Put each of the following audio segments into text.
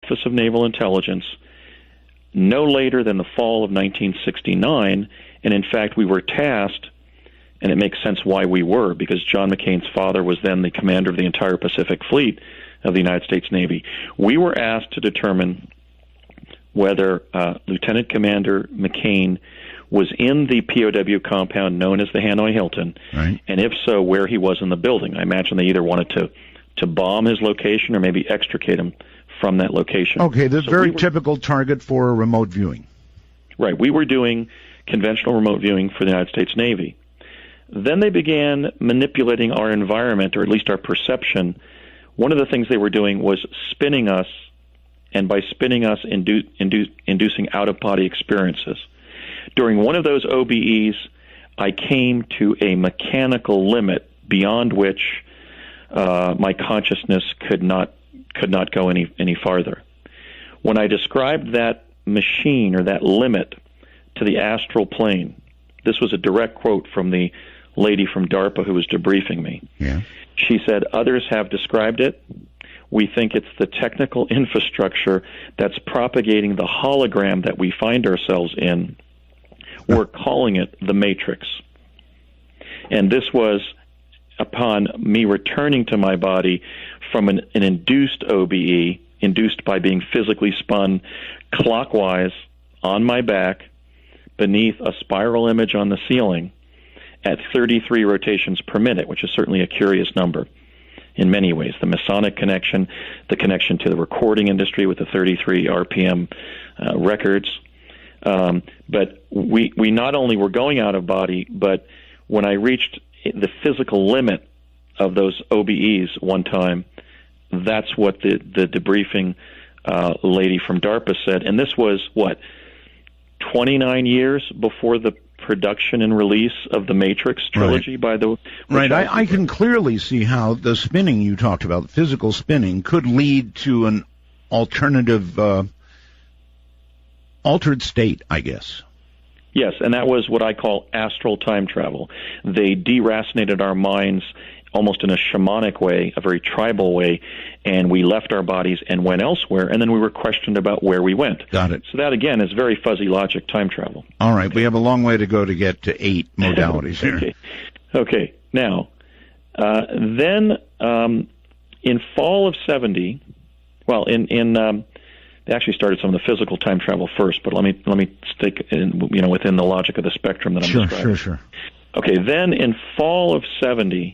Office of Naval Intelligence no later than the fall of 1969, and in fact we were tasked, and it makes sense why we were, because John McCain's father was then the commander of the entire Pacific Fleet of the United States Navy. We were asked to determine whether Lieutenant Commander McCain was in the POW compound known as the Hanoi Hilton, right, and if so, where he was in the building. I imagine they either wanted to bomb his location or maybe extricate him from that location. Okay, the very typical target for remote viewing. Right, we were doing conventional remote viewing for the United States Navy. Then they began manipulating our environment, or at least our perception. One of the things they were doing was spinning us, and by spinning us, inducing out-of-body experiences. During one of those OBEs, I came to a mechanical limit beyond which my consciousness could not go any farther. When I described that machine or that limit to the astral plane, this was a direct quote from the lady from DARPA who was debriefing me. Yeah. She said, "Others have described it. We think it's the technical infrastructure that's propagating the hologram that we find ourselves in. We're calling it the Matrix." And this was upon me returning to my body from an induced OBE, induced by being physically spun clockwise on my back beneath a spiral image on the ceiling at 33 rotations per minute, which is certainly a curious number in many ways. The Masonic connection, the connection to the recording industry with the 33 RPM records. But we not only were going out of body, but when I reached the physical limit of those OBEs one time, that's what the debriefing lady from DARPA said. And this was, 29 years before the production and release of the Matrix trilogy by the... Right, I can clearly see how the spinning you talked about, the physical spinning, could lead to an alternative, altered state, I guess. Yes, and that was what I call astral time travel. They deracinated our minds almost in a shamanic way, a very tribal way, and we left our bodies and went elsewhere, and then we were questioned about where we went. Got it. So that, again, is very fuzzy logic time travel. All right, we have a long way to go to get to 8 modalities here. Okay. Now, then in fall of 70, well, they actually started some of the physical time travel first, but let me stick within the logic of the spectrum that I'm describing. Sure. Okay, then in fall of 70,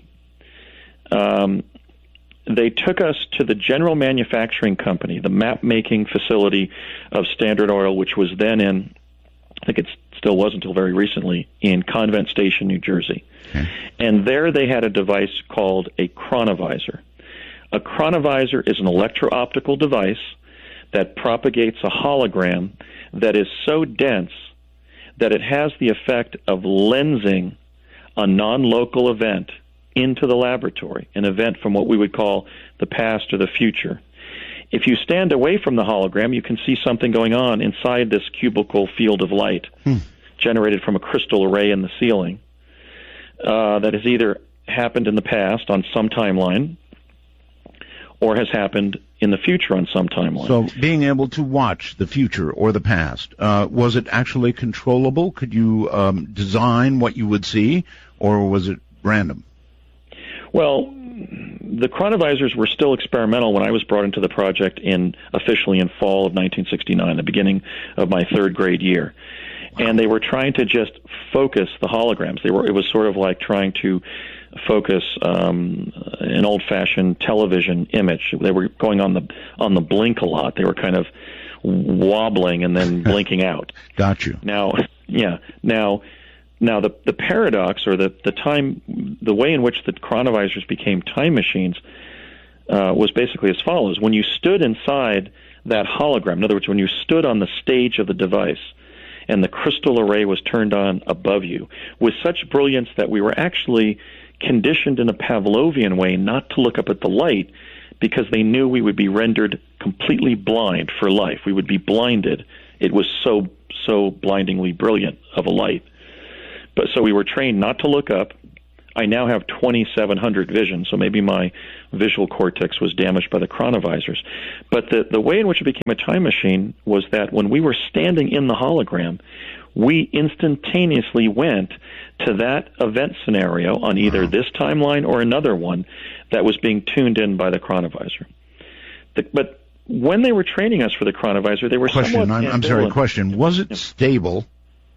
they took us to the general manufacturing company, the map-making facility of Standard Oil, which was then in, I think it still was until very recently, in Convent Station, New Jersey. Okay. And there they had a device called a chronovisor. A chronovisor is an electro-optical device that propagates a hologram that is so dense that it has the effect of lensing a non-local event into the laboratory, an event from what we would call the past or the future. If you stand away from the hologram, you can see something going on inside this cubical field of light generated from a crystal array in the ceiling that has either happened in the past on some timeline or has happened in the future on some timeline. So being able to watch the future or the past, was it actually controllable? Could you design what you would see, or was it random? Well, the chronovisors were still experimental when I was brought into the project officially in fall of 1969, the beginning of my third grade year. And they were trying to just focus the holograms. It was sort of like trying to focus an old-fashioned television image. They were going on the blink a lot. They were kind of wobbling and then blinking out. Got you. Now, the paradox, or the way in which the chronovisors became time machines, was basically as follows. When you stood inside that hologram, in other words, when you stood on the stage of the device and the crystal array was turned on above you with such brilliance that we were actually conditioned in a Pavlovian way not to look up at the light, because they knew we would be rendered completely blind for life. We would be blinded. It was so blindingly brilliant of a light. But so we were trained not to look up, I now have 2700 vision, so maybe my visual cortex was damaged by the chronovisors. But the way in which it became a time machine was that when we were standing in the hologram, we instantaneously went to that event scenario on either this timeline or another one that was being tuned in by the chronovisor. But when they were training us for the chronovisor, they were Question. I'm sorry. Question. Was it stable?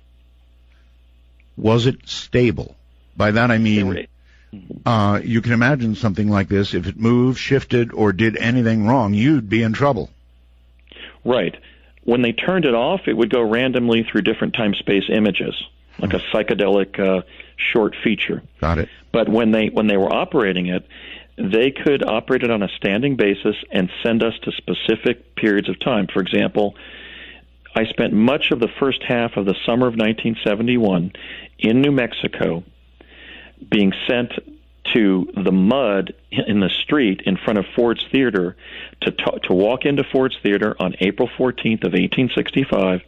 Was it stable? By that I mean, you can imagine something like this. If it moved, shifted, or did anything wrong, you'd be in trouble. Right. When they turned it off, it would go randomly through different time-space images, like a psychedelic short feature. Got it. But when they were operating it, they could operate it on a standing basis and send us to specific periods of time. For example, I spent much of the first half of the summer of 1971 in New Mexico being sent to the mud in the street in front of Ford's Theater to walk into Ford's Theater on April 14th of 1865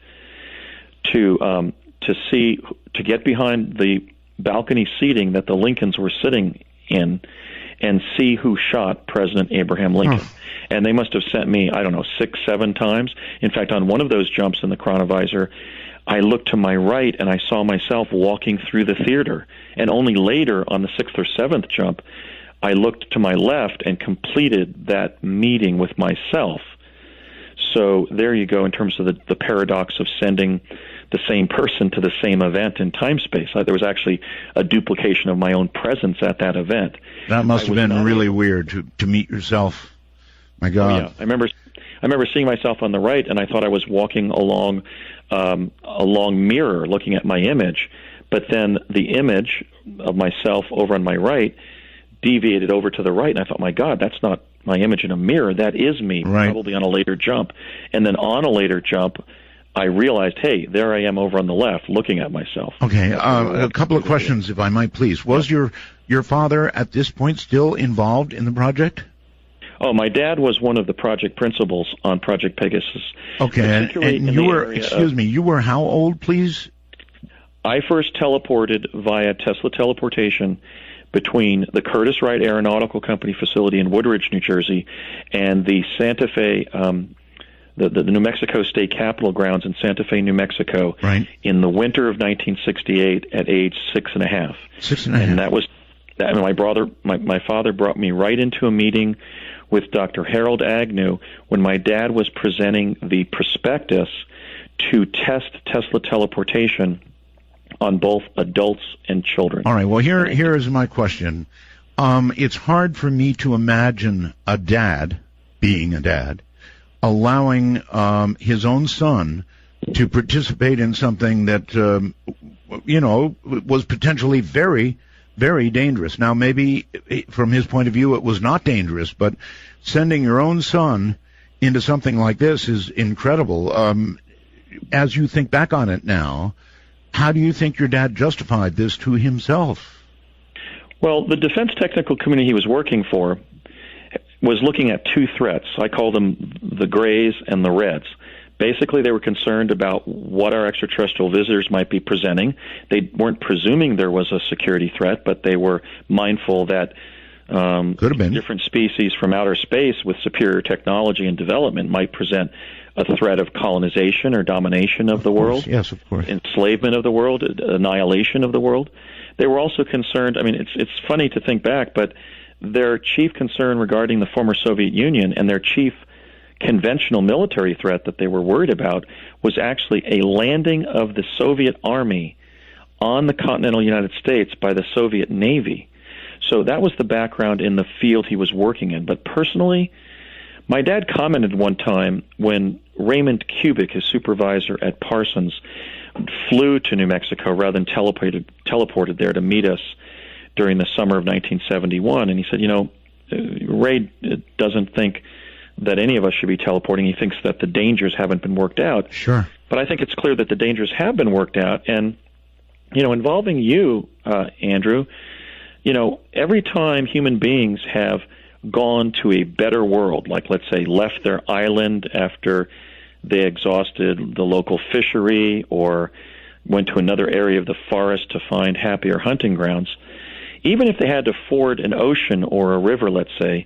to get behind the balcony seating that the Lincolns were sitting in and see who shot President Abraham Lincoln. And they must have sent me, 6, 7 times. In fact, on one of those jumps in the chronovisor, I looked to my right and I saw myself walking through the theater. And only later, on the 6th or 7th jump, I looked to my left and completed that meeting with myself. So there you go in terms of the paradox of sending the same person to the same event in time-space. There was actually a duplication of my own presence at that event. That must have been really weird to meet yourself. My God. Oh, yeah. I remember seeing myself on the right, and I thought I was walking along a long mirror looking at my image. But then the image of myself over on my right deviated over to the right, and I thought, my God, that's not my image in a mirror. That is me, probably on a later jump. And then on a later jump, I realized, hey, there I am over on the left looking at myself. Okay, a couple of questions, if I might, please. Was your father at this point still involved in the project? Oh, my dad was one of the project principals on Project Pegasus. Okay, and you were, you were how old, please? I first teleported via Tesla teleportation between the Curtiss-Wright Aeronautical Company facility in Woodridge, New Jersey, and the Santa Fe, the New Mexico State Capitol grounds in Santa Fe, New Mexico, in the winter of 1968 at age 6.5. 6.5. And that was, my father brought me right into a meeting with Dr. Harold Agnew when my dad was presenting the prospectus to test Tesla teleportation on both adults and children. All right, well, here is my question. It's hard for me to imagine a dad, being a dad, allowing his own son to participate in something that, was potentially very, very dangerous. Now, maybe from his point of view it was not dangerous, but sending your own son into something like this is incredible. As you think back on it now, how do you think your dad justified this to himself? Well, the defense technical community he was working for was looking at two threats. I call them the grays and the reds. Basically, they were concerned about what our extraterrestrial visitors might be presenting. They weren't presuming there was a security threat, but they were mindful that could have been different species from outer space with superior technology and development might present a threat of colonization or domination of the world. Yes, of course. Enslavement of the world, annihilation of the world. They were also concerned, it's funny to think back, but their chief concern regarding the former Soviet Union and their chief conventional military threat that they were worried about was actually a landing of the Soviet Army on the continental United States by the Soviet Navy. So that was the background in the field he was working in. But personally, my dad commented one time when Raymond Kubik, his supervisor at Parsons, flew to New Mexico rather than teleported there to meet us during the summer of 1971. And he said, Ray doesn't think that any of us should be teleporting. He thinks that the dangers haven't been worked out. Sure. But I think it's clear that the dangers have been worked out. And, involving you, Andrew, every time human beings have gone to a better world, like, let's say, left their island after they exhausted the local fishery or went to another area of the forest to find happier hunting grounds, even if they had to ford an ocean or a river, let's say,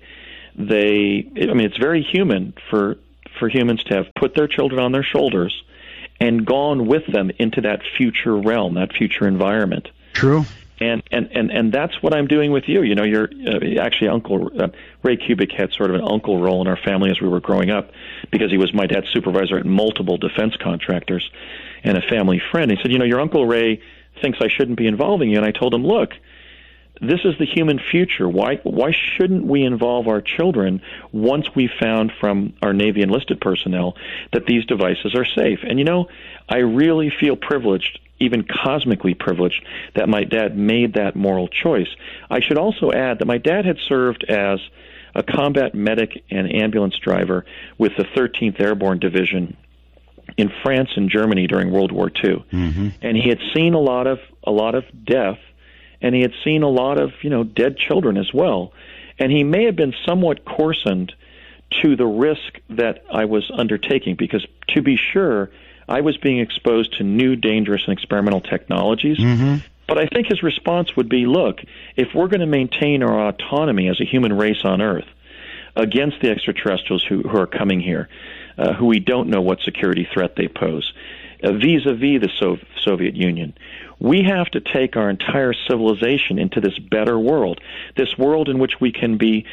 it's very human for humans to have put their children on their shoulders and gone with them into that future realm, that future environment. True. And that's what I'm doing with you. You know, you're actually Uncle Ray Kubik had sort of an uncle role in our family as we were growing up, because he was my dad's supervisor at multiple defense contractors and a family friend. He said, you know, your Uncle Ray thinks I shouldn't be involving you. And I told him, look, this is the human future. Why shouldn't we involve our children once we found from our Navy enlisted personnel that these devices are safe? And, you know, I really feel privileged, even cosmically privileged, that my dad made that moral choice. I should also add that my dad had served as a combat medic and ambulance driver with the 13th Airborne Division in France and Germany during World War II. Mm-hmm. And he had seen a lot of death, and he had seen a lot of, you know, dead children as well. And he may have been somewhat coarsened to the risk that I was undertaking, because, to be sure, I was being exposed to new, dangerous, and experimental technologies. Mm-hmm. But I think his response would be, look, if we're going to maintain our autonomy as a human race on Earth against the extraterrestrials who are coming here, who we don't know what security threat they pose, vis-a-vis the Soviet Union, we have to take our entire civilization into this better world, this world in which we can be,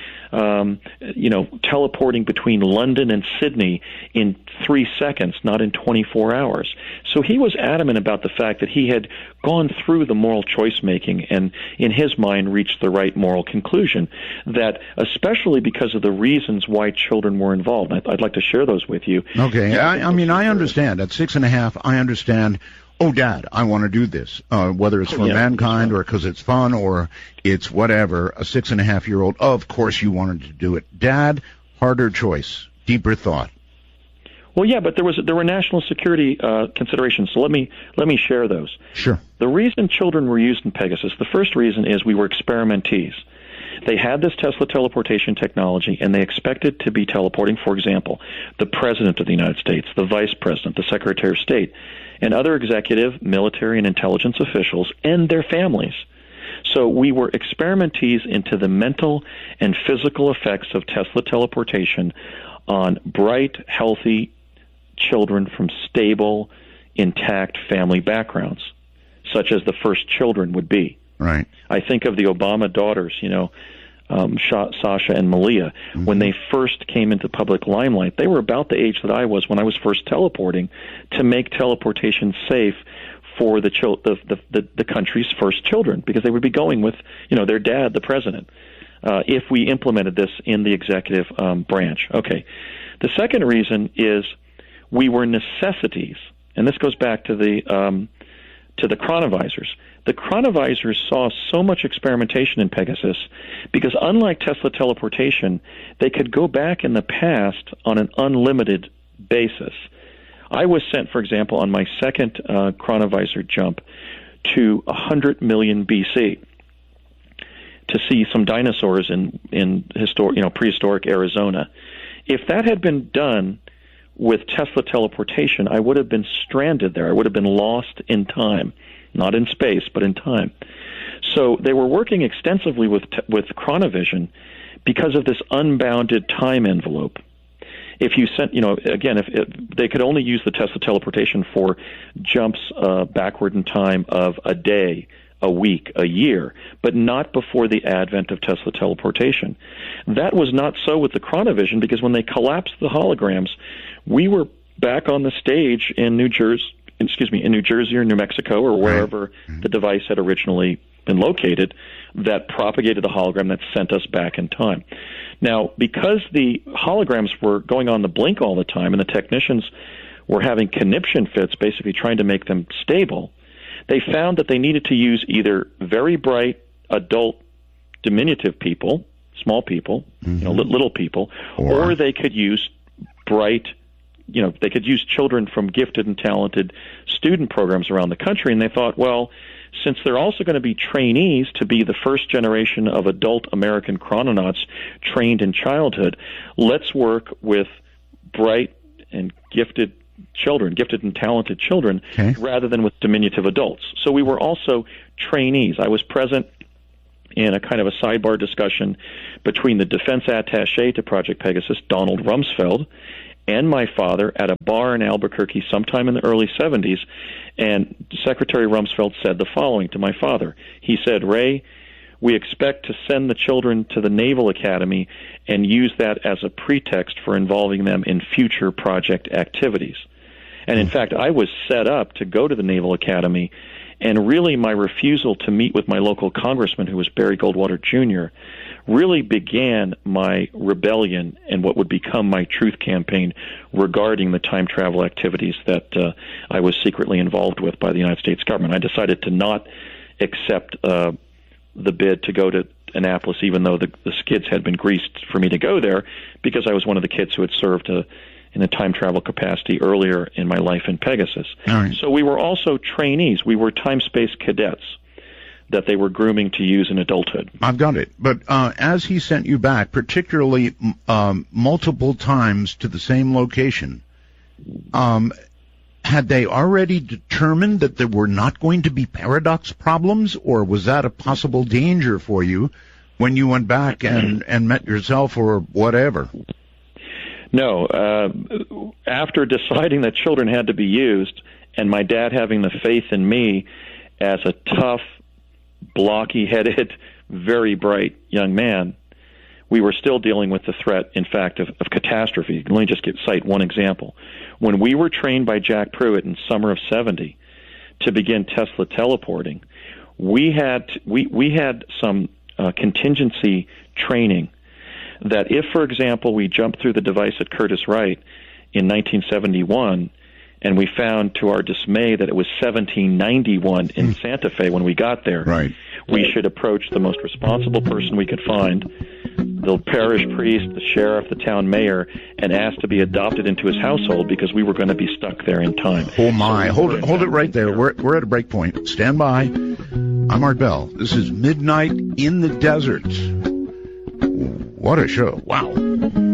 teleporting between London and Sydney in 3 seconds, not in 24 hours. So he was adamant about the fact that he had gone through the moral choice making and, in his mind, reached the right moral conclusion, that especially because of the reasons why children were involved. I'd like to share those with you. Okay. I understand. At 6.5, I understand. Oh, Dad, I want to do this, whether it's for mankind or because it's fun or it's whatever. A 6.5-year-old, of course you wanted to do it. Dad, harder choice, deeper thought. Well, yeah, but there were national security considerations, so let me share those. Sure. The reason children were used in Pegasus, the first reason is we were experimentees. They had this Tesla teleportation technology, and they expected to be teleporting, for example, the President of the United States, the Vice President, the Secretary of State, and other executive, military, and intelligence officials, and their families. So we were experimentees into the mental and physical effects of Tesla teleportation on bright, healthy children from stable, intact family backgrounds, such as the first children would be. Right. I think of the Obama daughters, Sasha and Malia. Mm-hmm. When they first came into public limelight, they were about the age that I was when I was first teleporting, to make teleportation safe for the country's first children, because they would be going with, their dad, the president, if we implemented this in the executive branch. Okay. The second reason is we were necessities, and this goes back to the chronovisors. The chronovisors saw so much experimentation in Pegasus because, unlike Tesla teleportation, they could go back in the past on an unlimited basis. I was sent, for example, on my second chronovisor jump to 100 million BC to see some dinosaurs in prehistoric Arizona. If that had been done with Tesla teleportation, I would have been stranded there. I would have been lost in time. Not in space, but in time. So they were working extensively with Chronovision because of this unbounded time envelope. If you sent, if they could only use the Tesla teleportation for jumps backward in time of a day, a week, a year, but not before the advent of Tesla teleportation. That was not so with the Chronovision, because when they collapsed the holograms, we were back on the stage in New Jersey or New Mexico or wherever the device had originally been located, that propagated the hologram that sent us back in time. Now, because the holograms were going on the blink all the time and the technicians were having conniption fits, basically trying to make them stable, they found that they needed to use either very bright adult diminutive people, small people, little people, or they could use bright, they could use children from gifted and talented student programs around the country. And they thought, well, since they're also going to be trainees to be the first generation of adult American chrononauts trained in childhood, let's work with bright and gifted and talented children, rather than with diminutive adults. So we were also trainees. I was present in a kind of a sidebar discussion between the defense attaché to Project Pegasus, Donald Rumsfeld, and my father at a bar in Albuquerque sometime in the early 70s. And Secretary Rumsfeld said the following to my father. He said, "Ray, we expect to send the children to the Naval Academy and use that as a pretext for involving them in future project activities." And in fact, I was set up to go to the Naval Academy, and really my refusal to meet with my local congressman, who was Barry Goldwater Jr., really began my rebellion and what would become my truth campaign regarding the time travel activities that I was secretly involved with by the United States government. I decided to not accept the bid to go to Annapolis, even though the skids had been greased for me to go there, because I was one of the kids who had served in a time travel capacity earlier in my life in Pegasus. Right. So we were also trainees. We were time-space cadets that they were grooming to use in adulthood. I've got it. But as he sent you back, particularly multiple times to the same location, had they already determined that there were not going to be paradox problems, or was that a possible danger for you when you went back and met yourself or whatever? No. After deciding that children had to be used, and my dad having the faith in me as a tough, blocky-headed, very bright young man, we were still dealing with the threat, in fact, of catastrophe. Let me just cite one example. When we were trained by Jack Pruitt in summer of 70 to begin Tesla teleporting, we had some contingency training that if, for example, we jumped through the device at Curtiss-Wright in 1971 and we found to our dismay that it was 1791 in Santa Fe when we got there, right, we should approach the most responsible person we could find, the parish priest, the sheriff, the town mayor, and ask to be adopted into his household because we were going to be stuck there in time. Oh, my. Hold it right there. We're at a break point. Stand by. I'm Art Bell. This is Midnight in the Desert. What a show. Wow.